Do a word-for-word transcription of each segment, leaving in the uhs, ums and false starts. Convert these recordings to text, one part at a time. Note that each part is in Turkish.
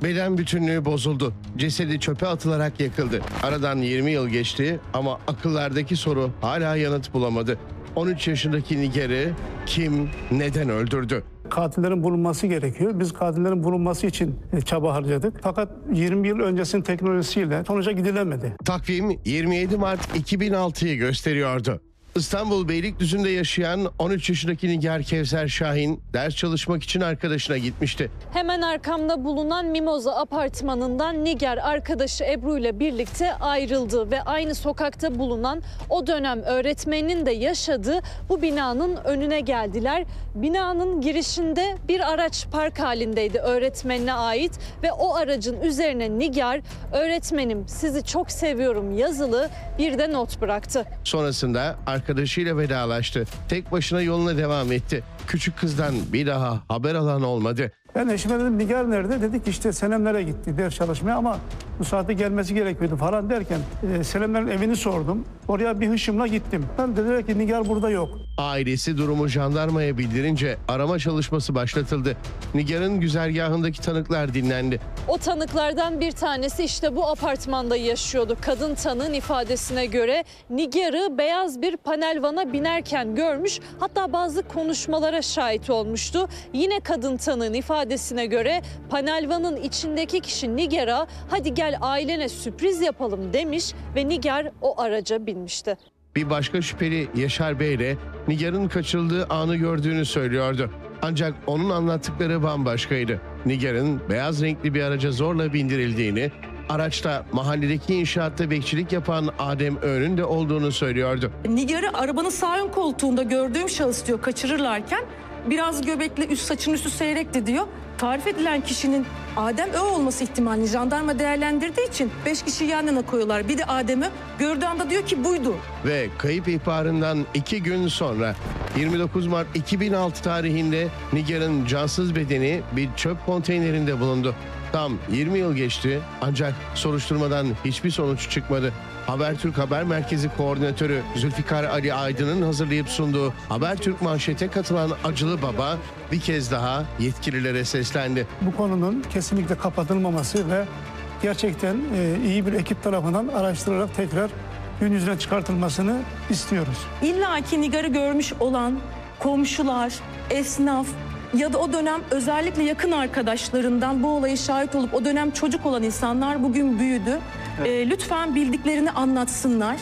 Beden bütünlüğü bozuldu. Cesedi çöpe atılarak yakıldı. Aradan yirmi yıl geçti ama akıllardaki soru hala yanıt bulamadı. on üç yaşındaki Nigar'ı kim, neden öldürdü? Katillerin bulunması gerekiyor. Biz katillerin bulunması için çaba harcadık. Fakat yirmi yıl öncesinin teknolojisiyle sonuca gidilemedi. Takvim yirmi yedi Mart iki bin altıyı gösteriyordu. İstanbul Beylikdüzü'nde yaşayan on üç yaşındaki Nigar Kevser Şahin ders çalışmak için arkadaşına gitmişti. Hemen arkamda bulunan Mimoza apartmanından Nigar arkadaşı Ebru ile birlikte ayrıldı ve aynı sokakta bulunan o dönem öğretmeninin de yaşadığı bu binanın önüne geldiler. Binanın girişinde bir araç park halindeydi öğretmenine ait ve o aracın üzerine Nigar "Öğretmenim sizi çok seviyorum" yazılı bir de not bıraktı. Sonrasında arkadaşıyla vedalaştı. Tek başına yoluna devam etti. Küçük kızdan bir daha haber alan olmadı. Ben eşime dedim Nigar nerede? Dedik işte Senemler'e gitti ders çalışmaya ama bu saatte gelmesi gerekiyordu falan derken e, Senemler'in evini sordum. Oraya bir hışımla gittim. Ben dediler ki Nigar burada yok. Ailesi durumu jandarmaya bildirince arama çalışması başlatıldı. Nigar'ın güzergahındaki tanıklar dinlendi. O tanıklardan bir tanesi işte bu apartmanda yaşıyordu. Kadın tanığın ifadesine göre Nigar'ı beyaz bir panel vana binerken görmüş, hatta bazı konuşmalara şahit olmuştu. Yine kadın tanığın ifadesine göre panel vanın içindeki kişi Nigar'a "Hadi gel ailene sürpriz yapalım" demiş ve Nigar o araca binmişti. Bir başka şüpheli Yaşar Bey de Nigar'ın kaçırıldığı anı gördüğünü söylüyordu. Ancak onun anlattıkları bambaşkaydı. Nigar'ın beyaz renkli bir araca zorla bindirildiğini, araçta mahalledeki inşaatta bekçilik yapan Adem Öğün'ün de olduğunu söylüyordu. Nigar'ı arabanın sağ ön koltuğunda gördüğüm şahıs diyor kaçırırlarken biraz göbekli, üst saçın üstü seyrekti diyor. Tarif edilen kişinin Adem Ö olması ihtimalini jandarma değerlendirdiği için beş kişi yan yana koyuyorlar. Bir de Adem'i gördüğü anda diyor ki buydu. Ve kayıp ihbarından iki gün sonra yirmi dokuz Mart iki bin altı tarihinde Nigar'ın cansız bedeni bir çöp konteynerinde bulundu. Tam yirmi yıl geçti ancak soruşturmadan hiçbir sonuç çıkmadı. Habertürk Haber Merkezi Koordinatörü Zülfikar Ali Aydın'ın hazırlayıp sunduğu Habertürk Manşet'e katılan acılı baba bir kez daha yetkililere seslendi. Bu konunun kesinlikle kapatılmaması ve gerçekten e, iyi bir ekip tarafından araştırılarak tekrar gün yüzüne çıkartılmasını istiyoruz. İlla ki Nigar'ı görmüş olan komşular, esnaf ya da o dönem özellikle yakın arkadaşlarından bu olaya şahit olup o dönem çocuk olan insanlar bugün büyüdü. Evet. E, lütfen bildiklerini anlatsınlar.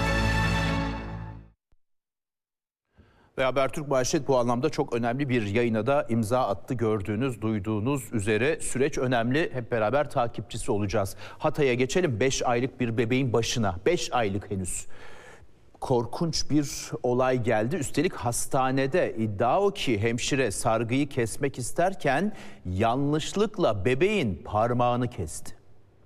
Ve Habertürk Manşet bu anlamda çok önemli bir yayına da imza attı. Gördüğünüz, duyduğunuz üzere süreç önemli. Hep beraber takipçisi olacağız. Hatay'a geçelim. beş aylık bir bebeğin başına. beş aylık henüz. Korkunç bir olay geldi. Üstelik hastanede iddia o ki hemşire sargıyı kesmek isterken yanlışlıkla bebeğin parmağını kesti.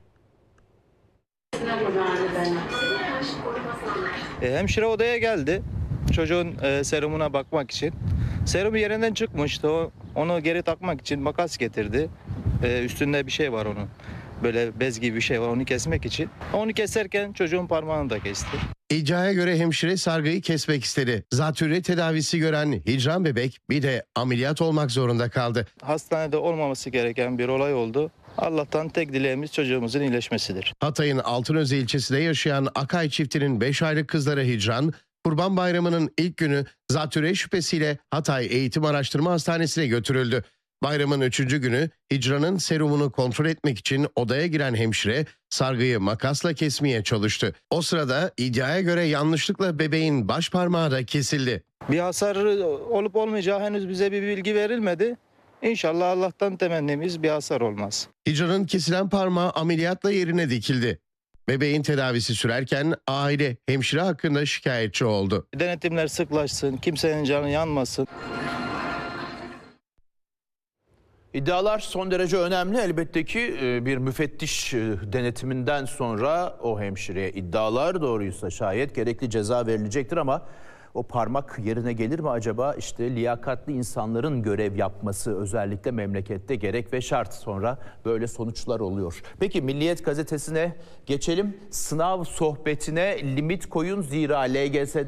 E, hemşire odaya geldi çocuğun e, serumuna bakmak için. Serum yerinden çıkmıştı. O, onu geri takmak için makas getirdi. E, üstünde bir şey var onun. Böyle bez gibi bir şey var, onu kesmek için. Onu keserken çocuğun parmağını da kesti. İddiaya göre hemşire sargıyı kesmek istedi. Zatürre tedavisi gören hicran bebek bir de ameliyat olmak zorunda kaldı. Hastanede olmaması gereken bir olay oldu. Allah'tan tek dileğimiz çocuğumuzun iyileşmesidir. Hatay'ın Altınözü ilçesinde yaşayan Akay çiftinin beş aylık kızları Hicran, Kurban Bayramı'nın ilk günü zatürre şüphesiyle Hatay Eğitim Araştırma Hastanesi'ne götürüldü. Bayramın üçüncü günü Hicran'ın serumunu kontrol etmek için odaya giren hemşire sargıyı makasla kesmeye çalıştı. O sırada iddiaya göre yanlışlıkla bebeğin baş parmağı da kesildi. Bir hasar olup olmayacağı henüz bize bir bilgi verilmedi. İnşallah Allah'tan temennimiz bir hasar olmaz. Hicran'ın kesilen parmağı ameliyatla yerine dikildi. Bebeğin tedavisi sürerken aile hemşire hakkında şikayetçi oldu. Denetimler sıklaşsın, kimsenin canı yanmasın. İddialar son derece önemli. Elbette ki bir müfettiş denetiminden sonra o hemşireye iddialar doğruysa şayet gerekli ceza verilecektir ama o parmak yerine gelir mi acaba? İşte liyakatli insanların görev yapması özellikle memlekette gerek ve şart, sonra böyle sonuçlar oluyor. Peki Milliyet gazetesine geçelim. Sınav sohbetine limit koyun zira L G S'de